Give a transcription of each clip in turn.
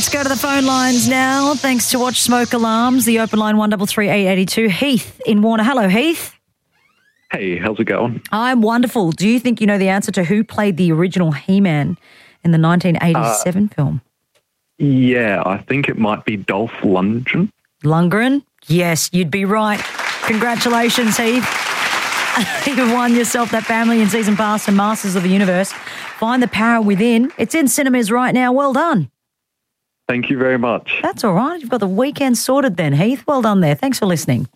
Let's go to the phone lines now. Thanks to Watch Smoke Alarms, the open line 133 882. Heath in Warner. Hello, Heath. Hey, how's it going? I'm wonderful. Do you think you know the answer to who played the original He-Man in the 1987 film? Yeah, I think it might be Dolph Lundgren. Lundgren? Yes, you'd be right. Congratulations, Heath. You've won yourself that family and season pass to Masters of the Universe. Find the Power Within. It's in cinemas right now. Well done. Thank you very much. That's all right. You've got the weekend sorted then, Heath. Well done there. Thanks for listening.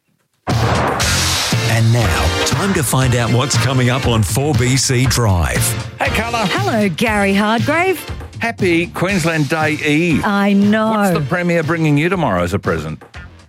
And now, time to find out what's coming up on 4BC Drive. Hey, Carla. Hello, Gary Hardgrave. Happy Queensland Day Eve. I know. What's the Premier bringing you tomorrow as a present?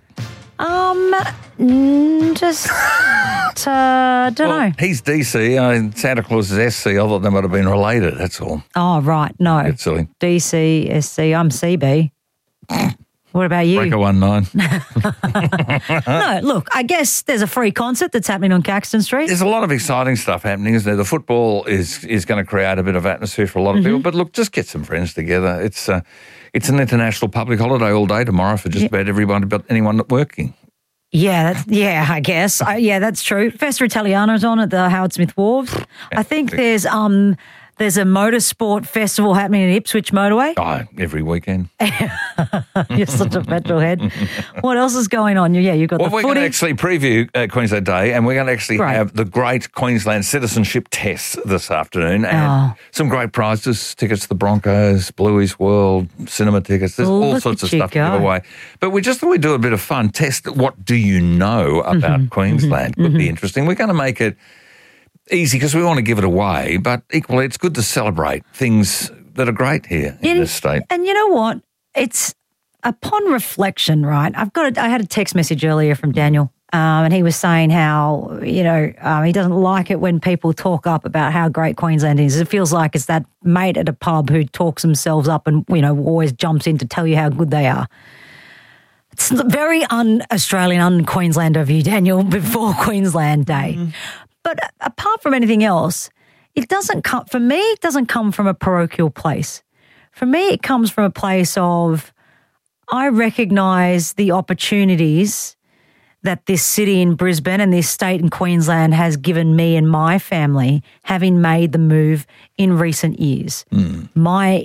Don't know. He's DC. Santa Claus is SC. I thought they might have been related, that's all. Oh, right. No. It's silly. DC, SC. I'm CB. What about you? Breaker 19. No, look, I guess there's a free concert that's happening on Caxton Street. There's a lot of exciting stuff happening, isn't there? The football is going to create a bit of atmosphere for a lot of people. But look, just get some friends together. It's an international public holiday all day tomorrow for just about everyone, but anyone not working. Yeah, I guess. That's true. Festa Italiano's on at the Howard Smith Wharves. I think there's a motorsport festival happening at Ipswich Motorway. Oh, every weekend. You're such a petrol head. What else is going on? Yeah, you've got the we're footy. going to actually preview Queensland Day, and we're going to actually have the great Queensland citizenship test this afternoon, and some great prizes, tickets to the Broncos, Bluey's World, cinema tickets. There's all sorts of stuff to give away. But we just thought we'd do a bit of fun. Test what do you know about Queensland. Could be interesting. We're going to make it easy because we want to give it away, but equally it's good to celebrate things that are great here in this state. And you know what? It's upon reflection, right? I had a text message earlier from Daniel, and he was saying how, he doesn't like it when people talk up about how great Queensland is. It feels like it's that mate at a pub who talks themselves up and, always jumps in to tell you how good they are. It's very un-Australian, un-Queensland of you, Daniel, before Queensland Day. But apart from anything else, it doesn't come from a parochial place. For me, it comes from a place of I recognise the opportunities that this city in Brisbane and this state in Queensland has given me and my family, having made the move in recent years. My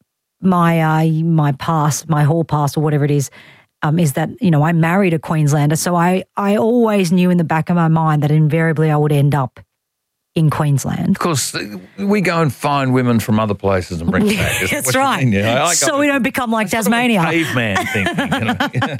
past, my hall pass or whatever it is that, I married a Queenslander. So I always knew in the back of my mind that invariably I would end up in Queensland. Of course, we go and find women from other places and bring them back. That's right. So we don't become like Tasmania. Caveman thinking.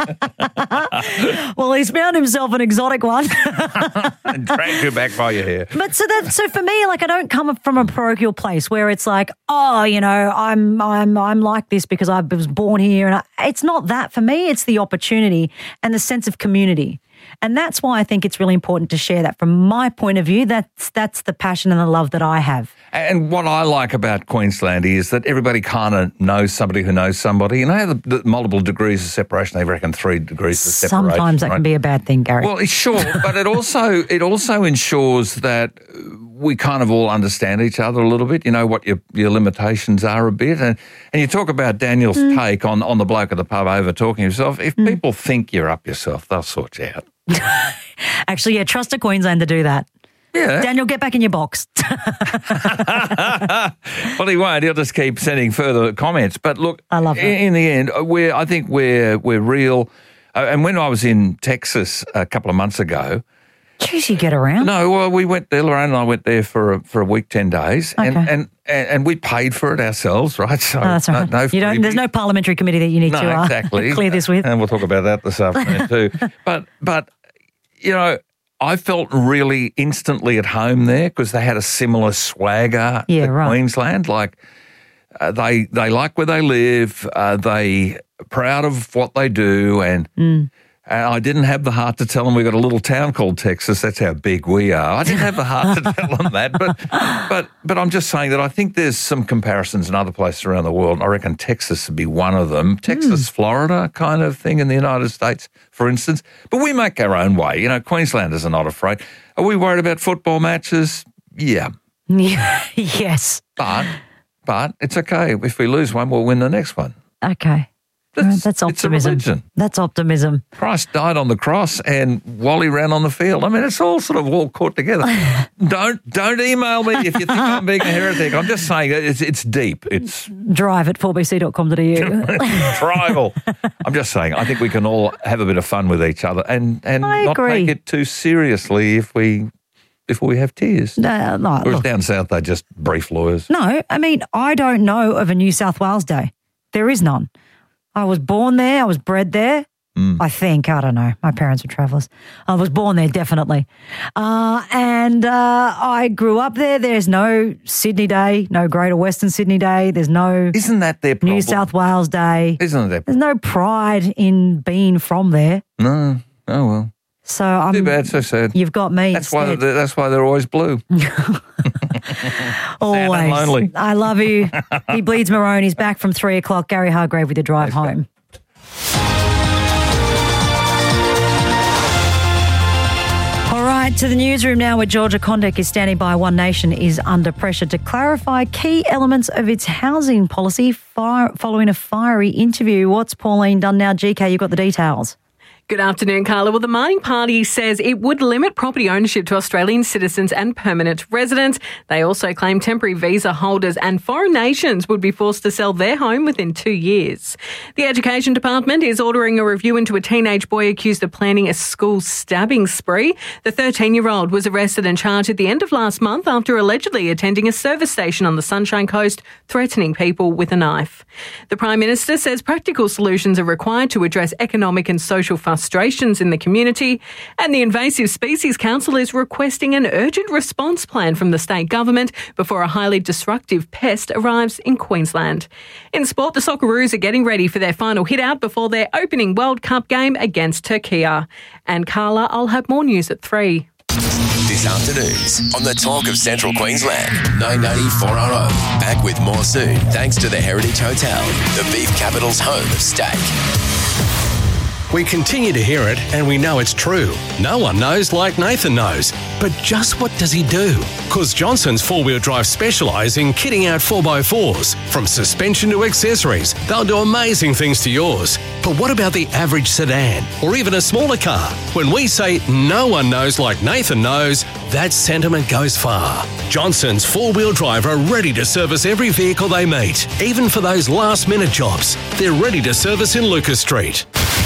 Well, he's found himself an exotic one. And drag you back by your hair. But so for me, I don't come from a parochial place where it's like, I'm like this because I was born here. And it's not that for me. It's the opportunity and the sense of community. And that's why I think it's really important to share that. From my point of view, that's the passion and the love that I have. And what I like about Queensland is that everybody kind of knows somebody who knows somebody. The multiple degrees of separation, they reckon 3 degrees of separation. Sometimes that can be a bad thing, Gary. Well, sure, but it also ensures that we kind of all understand each other a little bit. You know what your limitations are a bit. And you talk about Daniel's take on the bloke at the pub over talking himself. If people think you're up yourself, they'll sort you out. Actually, trust a Queenslander to do that. Yeah. Daniel, get back in your box. Well, he won't. He'll just keep sending further comments. But look, I love that. In the end, I think we're real. And when I was in Texas a couple of months ago, Jeez, you get around. No, well, we went there. Lorraine and I went there for a week, 10 days, and we paid for it ourselves, right? So that's right. There's no parliamentary committee that you need to exactly. clear this with. And we'll talk about that this afternoon too. But I felt really instantly at home there because they had a similar swagger to Queensland. Like they like where they live. They are proud of what they do, and I didn't have the heart to tell them we got a little town called Texas. That's how big we are. I didn't have the heart to tell them that, but I'm just saying that I think there's some comparisons in other places around the world. I reckon Texas would be one of them. Texas, Florida kind of thing in the United States, for instance. But we make our own way. Queenslanders are not afraid. Are we worried about football matches? Yeah. Yes. But it's okay. If we lose one, we'll win the next one. Okay. That's optimism. It's a religion. That's optimism. Christ died on the cross and Wally ran on the field. I mean, it's all sort of all caught together. Don't email me if you think I'm being a heretic. I'm just saying it's deep. It's drive@4bc.com.au. tribal. I'm just saying, I think we can all have a bit of fun with each other and not take it too seriously if we have tears. No, Whereas down south, they're just brief lawyers. No, I mean, I don't know of a New South Wales Day. There is none. I was born there. I was bred there. I think. I don't know. My parents were travellers. I was born there, definitely. And I grew up there. There's no Sydney Day, no Greater Western Sydney Day. There's no... Isn't that their problem? New South Wales Day. Isn't that... There's no pride in being from there. No. Oh, well. So I'm... Too bad, so sad. You've got me That's why they're always blue. Always. Sad and lonely. I love you. He bleeds maroon. He's back from 3 o'clock. Gary Hargrave with your drive home. All right, to the newsroom now where Georgia Condek is standing by. One Nation is under pressure to clarify key elements of its housing policy following a fiery interview. What's Pauline done now? GK, you've got the details. Good afternoon, Carla. Well, the Mining Party says it would limit property ownership to Australian citizens and permanent residents. They also claim temporary visa holders and foreign nations would be forced to sell their home within 2 years. The Education Department is ordering a review into a teenage boy accused of planning a school stabbing spree. The 13-year-old was arrested and charged at the end of last month after allegedly attending a service station on the Sunshine Coast, threatening people with a knife. The Prime Minister says practical solutions are required to address economic and social frustrations in the community, and the Invasive Species Council is requesting an urgent response plan from the state government before a highly destructive pest arrives in Queensland. In sport, the Socceroos are getting ready for their final hit-out before their opening World Cup game against Turkey. And Carla, I'll have more news at 3. This afternoon's on the Talk of Central Queensland, 994RO. Back with more soon, thanks to the Heritage Hotel, the beef capital's home of steak. We continue to hear it, and we know it's true. No one knows like Nathan knows. But just what does he do? Because Johnson's four-wheel drive specialise in kitting out 4x4s. From suspension to accessories, they'll do amazing things to yours. But what about the average sedan, or even a smaller car? When we say no one knows like Nathan knows, that sentiment goes far. Johnson's four-wheel drive are ready to service every vehicle they meet, even for those last-minute jobs. They're ready to service in Lucas Street.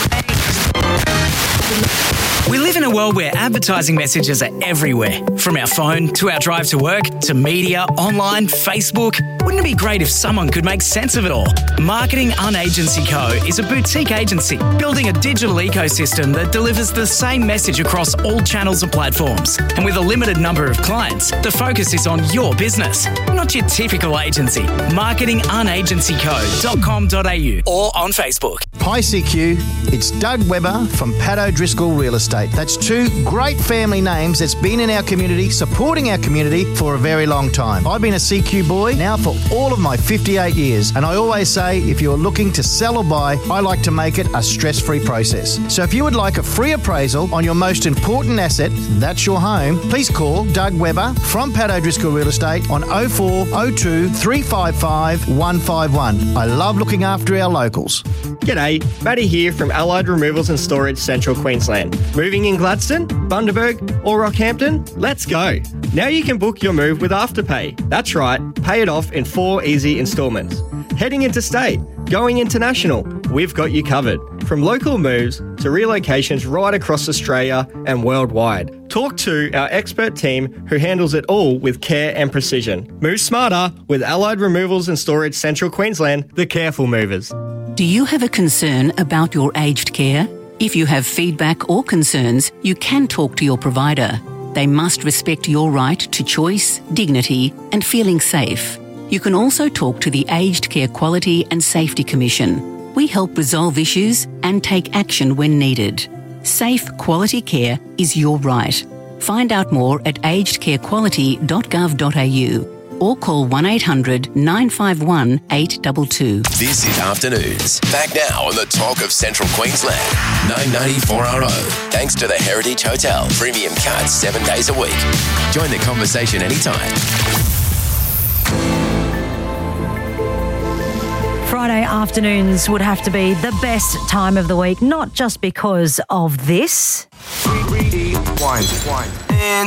We live in a world where advertising messages are everywhere. From our phone to our drive to work to media, online, Facebook. Wouldn't it be great if someone could make sense of it all? Marketing Unagency Co. is a boutique agency building a digital ecosystem that delivers the same message across all channels and platforms. And with a limited number of clients, the focus is on your business, not your typical agency. Marketingunagencyco.com.au or on Facebook. Hi CQ, it's Doug Webber from Pat O'Driscoll Real Estate. That's two great family names that's been in our community, supporting our community for a very long time. I've been a CQ boy now for all of my 58 years, and I always say if you're looking to sell or buy, I like to make it a stress-free process. So if you would like a free appraisal on your most important asset, that's your home, please call Doug Webber from Pat O'Driscoll Real Estate on 0402 355 151. I love looking after our locals. G'day, Matty here from Allied Removals and Storage Central Queensland. Moving in Gladstone, Bundaberg or Rockhampton? Let's go. Now you can book your move with Afterpay. That's right, pay it off in 4 easy instalments. Heading interstate, going international, we've got you covered. From local moves to relocations right across Australia and worldwide. Talk to our expert team who handles it all with care and precision. Move smarter with Allied Removals and Storage Central Queensland, the careful movers. Do you have a concern about your aged care? If you have feedback or concerns, you can talk to your provider. They must respect your right to choice, dignity, and feeling safe. You can also talk to the Aged Care Quality and Safety Commission. We help resolve issues and take action when needed. Safe, quality care is your right. Find out more at agedcarequality.gov.au or call 1800 951 822. This is Afternoons. Back now on the Talk of Central Queensland, 994RO. Thanks to the Heritage Hotel. Premium cards 7 days a week. Join the conversation anytime. Friday afternoons would have to be the best time of the week, not just because of this. Rewind.